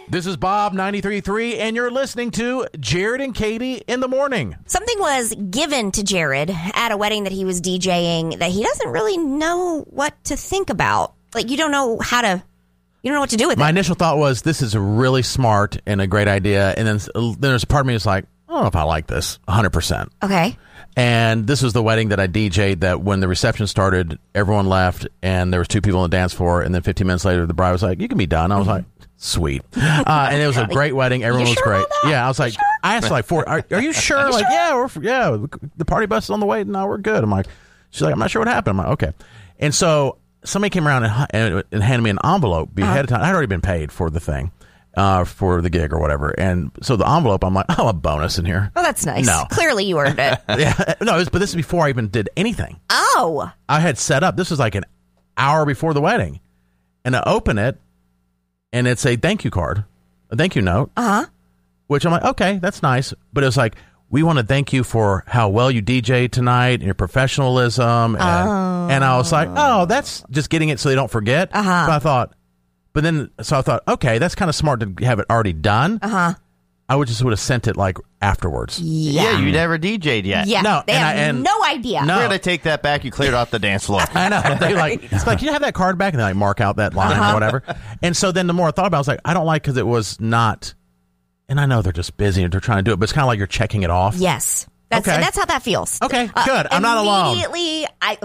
This is Bob 93.3, and you're listening to Jared and Katie in the morning. Something was given to Jared at a wedding that he was DJing that he doesn't really know what to think about. Like, you don't know what to do with it. My initial thought was, this is really smart and a great idea. And then there's a part of me that's like, I don't know if I like this 100%. Okay. And this was the wedding that I DJ'd that when the reception started, everyone left and there was 2 people on the dance floor. And then 15 minutes later, the bride was like, you can be done. I was like, sweet. And it was a great wedding. Everyone was great. Yeah. I was like, I asked like, are you sure? Are you like, sure? yeah, the party bus is on the way. No, we're good. I'm like, she's like, I'm not sure what happened. I'm like, okay. And so somebody came around and handed me an envelope ahead of time. I had already been paid for the thing. For the gig or whatever. And so the envelope, I'm like, oh, a bonus in here. Oh, that's nice. No. Clearly you earned it. Yeah. No, but this is before I even did anything. Oh. I had set up. This was like an hour before the wedding. And I open it, and it's a thank you card, a thank you note. Uh-huh. Which I'm like, okay, that's nice. But it was like, we want to thank you for how well you DJ'd tonight and your professionalism. And I was like, oh, that's just getting it so they don't forget. Uh-huh. But I thought, okay, that's kind of smart to have it already done. Uh-huh. I would have sent it like afterwards. Yeah, you never DJ'd yet. Yeah, No, they have no idea. No. We're going to take that back. You cleared off the dance floor. I know. It's like, you have that card back? And they like mark out that line or whatever. And so then the more I thought about it, I was like, I don't like because it was not, and I know they're just busy and they're trying to do it, but it's kind of like you're checking it off. Yes. That's how that feels. Okay, good. I'm not alone. Immediately,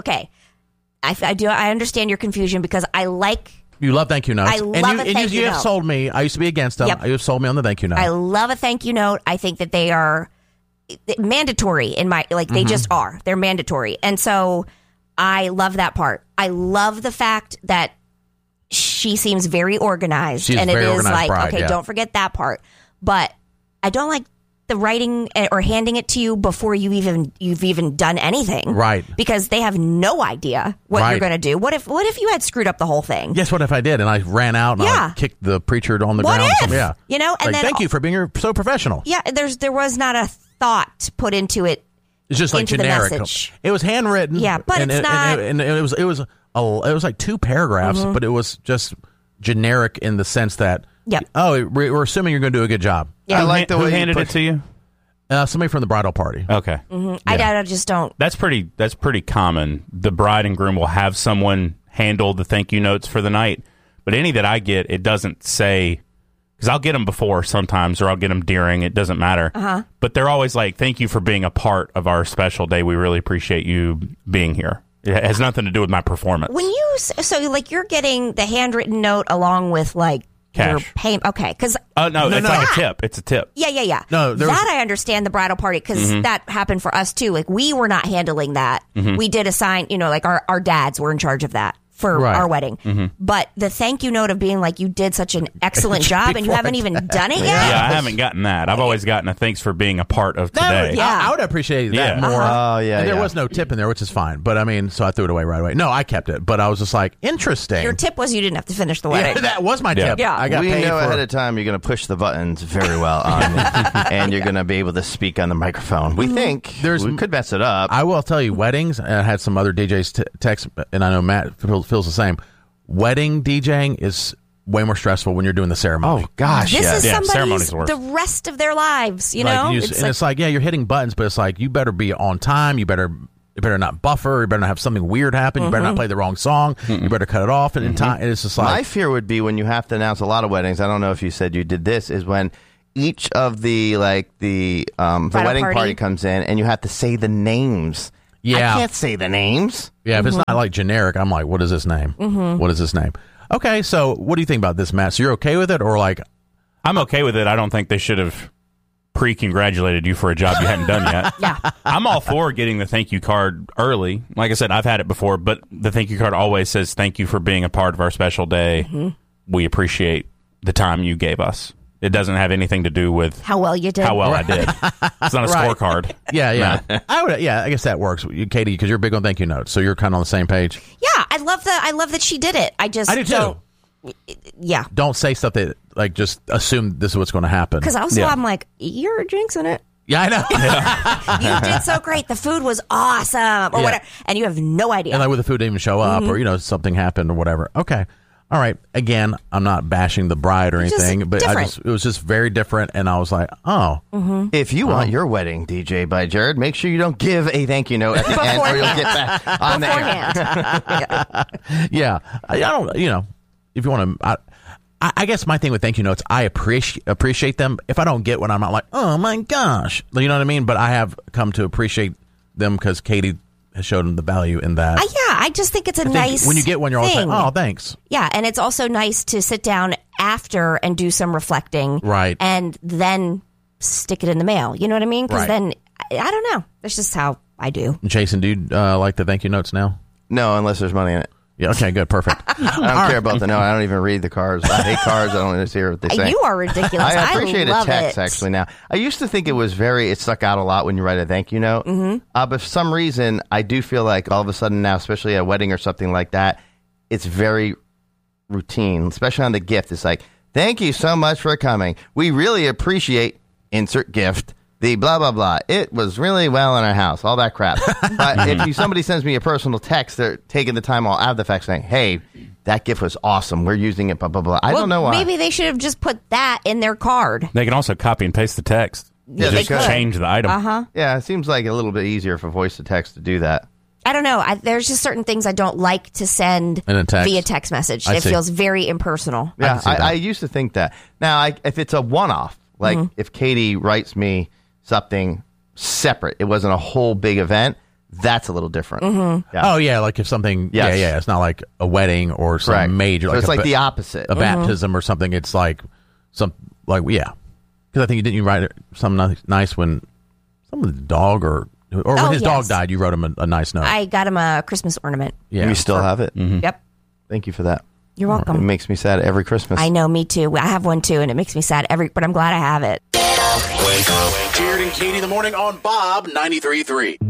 I understand your confusion because I like... You love thank you notes. I love a thank you You note. have sold me. I used to be against them. Yep. You have sold me on the thank you note. I love a thank you note. I think that they are mandatory in my, like, they just are. They're mandatory. And so I love that part. I love the fact that she seems very organized. She's and very it is organized like, bride, okay, yeah. don't forget that part. But I don't like the writing or handing it to you before you've even done anything. Right. Because they have no idea what Right. you're going to do. What if you had screwed up the whole thing? Yes, what if I did? And I ran out and Yeah. I kicked the preacher on the What ground. if? Yeah. You know, and like, then thank you for being so professional. Yeah, there was not a thought put into it. It's just like into the generic. message. It was handwritten. Yeah, but it's not. And it was like 2 paragraphs, but it was just generic in the sense that, Yep. we're assuming you're going to do a good job. Yeah. I like the Who way you handed put it to you? Somebody from the bridal party. Okay. I just don't. That's pretty common. The bride and groom will have someone handle the thank you notes for the night. But any that I get, it doesn't say, because I'll get them before sometimes, or I'll get them during. It doesn't matter. Uh-huh. But they're always like, thank you for being a part of our special day. We really appreciate you being here. It has nothing to do with my performance. When you're getting the handwritten note along with like your Cash. payment. Okay, because No, it's like a tip. It's a tip. yeah. No, there was- I understand the bridal party because that happened for us too. Like, we were not handling that. We did assign, like our dads were in charge of that for Right. our wedding. But the thank you note of being like, you did such an excellent job and you haven't even done it yet. Yeah, I haven't gotten that. I've always gotten a thanks for being a part of today. Yeah. I would appreciate that Yeah. more. Oh, yeah, And there yeah. was no tip in there, which is fine. But I mean, so I threw it away right away. No, I kept it. But I was just like, interesting. Your tip was you didn't have to finish the Yeah, wedding. that was my tip. Yeah. I got We paid know for ahead of time you're going to push the buttons very well on me, and you're going to be able to speak on the microphone. We think we could mess it up. I will tell you, weddings, and I had some other DJs text, and I know Matt feels the same. Wedding DJing is way more stressful when you're doing the ceremony. Oh gosh, This yes. is Yeah, somebody's ceremony's worse. the rest of their lives, you know? It's like, yeah, you're hitting buttons, but it's like, you better be on time. You better not buffer. You better not have something weird happen. You better not play the wrong song. You better cut it off. And in time, it's just My like, fear would be when you have to announce a lot of weddings. I don't know if you said you did this. Is when each of the wedding party comes in, and you have to say the names. Yeah. I can't say the names. yeah, if it's not like generic, I'm like, what is this name? What is this name? Okay, so what do you think about this, Matt? So you're okay with it, or like, I'm okay with it. I don't think they should have pre-congratulated you for a job you hadn't done yet. Yeah. I'm all for getting the thank you card early. Like I said, I've had it before, but the thank you card always says, thank you for being a part of our special day. We appreciate the time you gave us. It doesn't have anything to do with How well you did. how well I did. It's not a Right. scorecard. yeah. I guess that works, Katie, because you're big on thank you notes, so you're kind of on the same page. Yeah, I love that she did it. I I do too. don't. Yeah, Don't say stuff that, like, just assume this is what's going to happen. because also Yeah. I'm like, you're jinxing it. Yeah, I know. You did so great. The food was awesome, or Yeah. whatever, and you have no idea. And like, with the food didn't even show up, or something happened or whatever. Okay, all right, again, I'm not bashing the bride or anything, but different. it was just very different, and I was like, oh. Mm-hmm. If you want your wedding DJ by Jared, make sure you don't give a thank you note at the end, or you'll get back on the air. Yeah, I don't, if you want to, I guess my thing with thank you notes, I appreciate them. If I don't get one, I'm not like, oh my gosh, you know what I mean? But I have come to appreciate them because Katie has showed them the value in that. I just think it's nice when you get one, you're always thing. like, oh, thanks. Yeah, and it's also nice to sit down after and do some reflecting. Right. And then stick it in the mail. You know what I mean? Because Right. then, I don't know. That's just how I do. Jason, do you like the thank you notes now? No, unless there's money in it. Yeah, okay, good, perfect. I don't care about the note. I don't even read the cards. I hate cards. I don't hear what they say. You are ridiculous. I appreciate love a text, it. actually, now. I used to think it stuck out a lot when you write a thank you note. Mm-hmm. But for some reason, I do feel like all of a sudden now, especially at a wedding or something like that, it's very routine, especially on the gift. It's like, thank you so much for coming. We really appreciate insert gift. The blah, blah, blah. It was really well in our house. All that crap. But if somebody sends me a personal text, they're taking the time out of the fact saying, hey, that gift was awesome. We're using it, blah, blah, blah. I don't know why. Maybe they should have just put that in their card. They can also copy and paste the text. Yeah, Just they could. change the item. Uh-huh. Yeah, it seems like a little bit easier for voice to text to do that. I don't know. There's just certain things I don't like to send In a text. via text message. I It see. feels very impersonal. Yeah, see that. I used to think that. Now, if it's a one-off, like if Katie writes me something separate, it wasn't a whole big event, that's a little different. Yeah. Oh, yeah, like if something, Yes. yeah, it's not like a wedding or some Right. major. So it's like a, the opposite. a baptism or something. It's like yeah. Because I think didn't you write something nice when the dog or when his dog yes. died, you wrote him a nice note. I got him a Christmas ornament. Yeah. You still have it? Yep. Thank you for that. You're It welcome. makes me sad every Christmas. I know, me too. I have one too, and it makes me sad but I'm glad I have it. Jared and Katie in the morning on Bob 93.3.